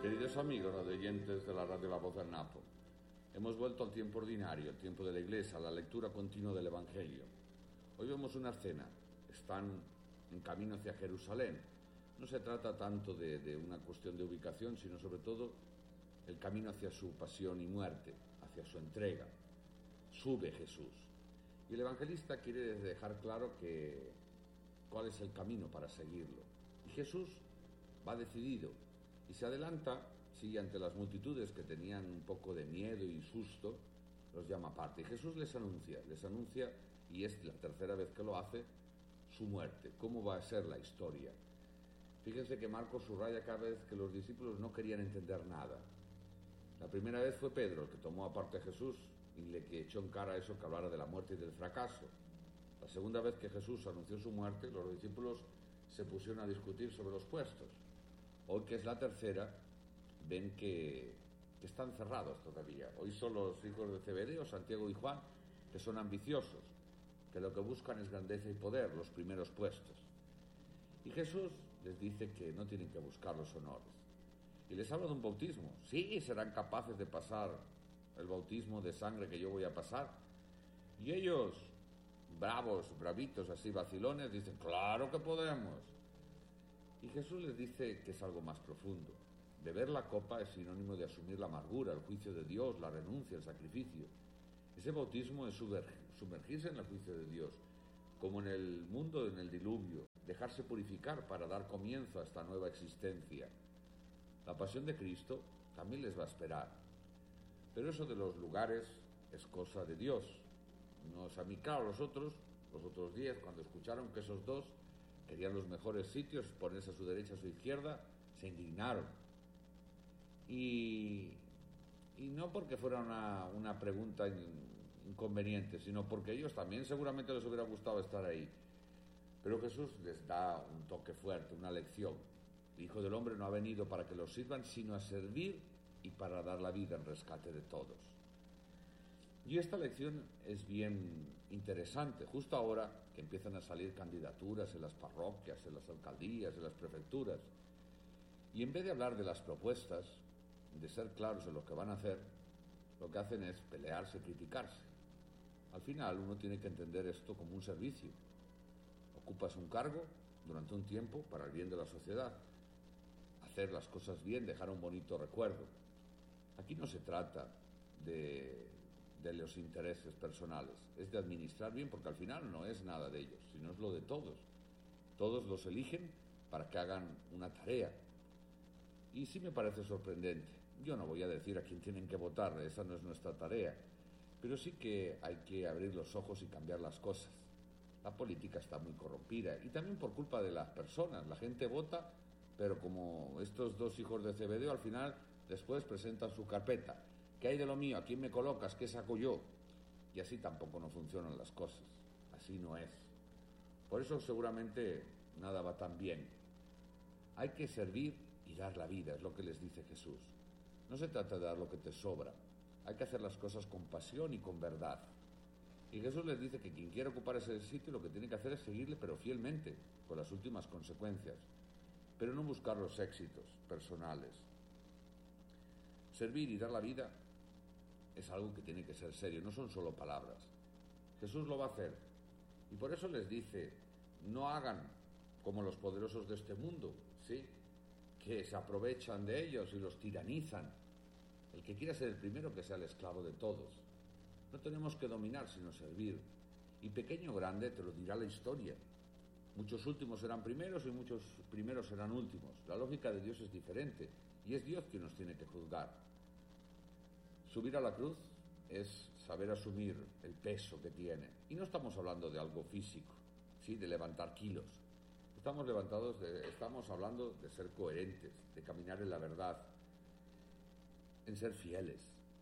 Queridos amigos radioyentes de la radio La Voz del Napo, hemos vuelto al tiempo ordinario, el tiempo de la Iglesia, a la lectura continua del Evangelio. Hoy vemos una escena, están en camino hacia Jerusalén. No se trata tanto de una cuestión de ubicación, sino sobre todo el camino hacia su pasión y muerte, hacia su entrega. Sube Jesús. Y el evangelista quiere dejar claro cuál es el camino para seguirlo. Y Jesús va decidido y se adelanta, sigue ante las multitudes que tenían un poco de miedo y susto, los llama aparte. Y Jesús les anuncia, y es la tercera vez que lo hace, su muerte. ¿Cómo va a ser la historia? Fíjense que Marcos subraya cada vez que los discípulos no querían entender nada. La primera vez fue Pedro el que tomó aparte a Jesús y le echó en cara eso que hablara de la muerte y del fracaso. La segunda vez que Jesús anunció su muerte, los discípulos se pusieron a discutir sobre los puestos. Hoy, que es la tercera, ven que están cerrados todavía. Hoy son los hijos de Zebedeo, Santiago y Juan, que son ambiciosos, que lo que buscan es grandeza y poder, los primeros puestos. Y Jesús les dice que no tienen que buscar los honores. Y les habla de un bautismo. Sí, serán capaces de pasar el bautismo de sangre que yo voy a pasar. Y ellos, bravitos, así vacilones, dicen, claro que podemos. Y Jesús les dice que es algo más profundo. Beber la copa es sinónimo de asumir la amargura, el juicio de Dios, la renuncia, el sacrificio. Ese bautismo es sumergirse en el juicio de Dios, como en el mundo, en el diluvio, dejarse purificar para dar comienzo a esta nueva existencia. La pasión de Cristo también les va a esperar. Pero eso de los lugares es cosa de Dios. A mí, claro, los otros 10, cuando escucharon que esos dos querían los mejores sitios, ponerse a su derecha, a su izquierda, se indignaron. Y no porque fuera una pregunta inconveniente, sino porque a ellos también seguramente les hubiera gustado estar ahí. Pero Jesús les da un toque fuerte, una lección. El Hijo del Hombre no ha venido para que los sirvan, sino a servir y para dar la vida en rescate de todos. Y esta lección es bien interesante, justo ahora que empiezan a salir candidaturas en las parroquias, en las alcaldías, en las prefecturas. Y en vez de hablar de las propuestas, de ser claros en lo que van a hacer, lo que hacen es pelearse, criticarse. Al final uno tiene que entender esto como un servicio. Ocupas un cargo durante un tiempo para el bien de la sociedad. Hacer las cosas bien, dejar un bonito recuerdo. Aquí no se trata de los intereses personales, es de administrar bien, porque al final no es nada de ellos, sino es lo de todos. Todos los eligen para que hagan una tarea. Y sí me parece sorprendente. Yo no voy a decir a quién tienen que votar, esa no es nuestra tarea, pero sí que hay que abrir los ojos y cambiar las cosas. La política está muy corrompida y también por culpa de las personas. La gente vota, pero como estos dos hijos de Zebedeo, al final después presentan su carpeta. ¿Qué hay de lo mío? ¿A quién me colocas? ¿Qué saco yo? Y así tampoco no funcionan las cosas. Así no es. Por eso seguramente nada va tan bien. Hay que servir y dar la vida, es lo que les dice Jesús. No se trata de dar lo que te sobra. Hay que hacer las cosas con pasión y con verdad. Y Jesús les dice que quien quiera ocupar ese sitio lo que tiene que hacer es seguirle, pero fielmente, con las últimas consecuencias. Pero no buscar los éxitos personales. Servir y dar la vida es algo que tiene que ser serio, no son solo palabras. Jesús lo va a hacer. Y por eso les dice, no hagan como los poderosos de este mundo, ¿sí?, que se aprovechan de ellos y los tiranizan. El que quiera ser el primero, que sea el esclavo de todos. No tenemos que dominar, sino servir. Y pequeño o grande te lo dirá la historia. Muchos últimos serán primeros y muchos primeros serán últimos. La lógica de Dios es diferente y es Dios quien nos tiene que juzgar. Subir a la cruz es saber asumir el peso que tiene. Y no estamos hablando de algo físico, ¿sí?, de levantar kilos. Estamos hablando de ser coherentes, de caminar en la verdad, en ser fieles.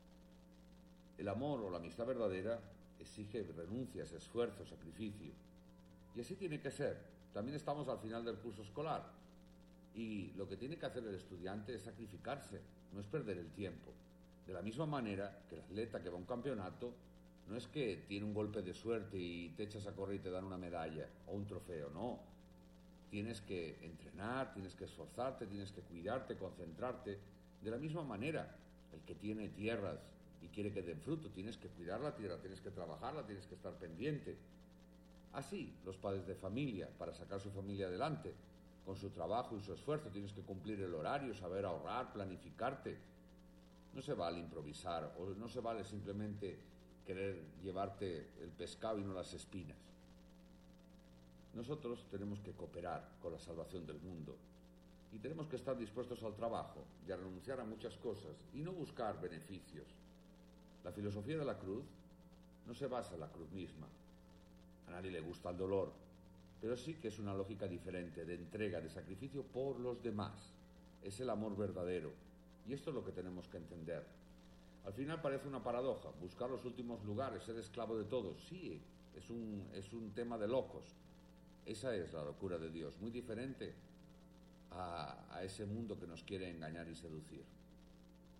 El amor o la amistad verdadera exige renuncias, esfuerzo, sacrificio. Y así tiene que ser. También estamos al final del curso escolar. Y lo que tiene que hacer el estudiante es sacrificarse, no es perder el tiempo. De la misma manera que el atleta que va a un campeonato no es que tiene un golpe de suerte y te echas a correr y te dan una medalla o un trofeo, no. Tienes que entrenar, tienes que esforzarte, tienes que cuidarte, concentrarte. De la misma manera, el que tiene tierras y quiere que den fruto, tienes que cuidar la tierra, tienes que trabajarla, tienes que estar pendiente. Así, los padres de familia, para sacar su familia adelante, con su trabajo y su esfuerzo, tienes que cumplir el horario, saber ahorrar, planificarte. No se vale improvisar, o no se vale simplemente querer llevarte el pescado y no las espinas. Nosotros tenemos que cooperar con la salvación del mundo y tenemos que estar dispuestos al trabajo y a renunciar a muchas cosas y no buscar beneficios. La filosofía de la cruz no se basa en la cruz misma. A nadie le gusta el dolor, pero sí que es una lógica diferente de entrega, de sacrificio por los demás. Es el amor verdadero y esto es lo que tenemos que entender. Al final parece una paradoja, buscar los últimos lugares, ser esclavo de todos. Sí, es un tema de locos. Esa es la locura de Dios, muy diferente a ese mundo que nos quiere engañar y seducir.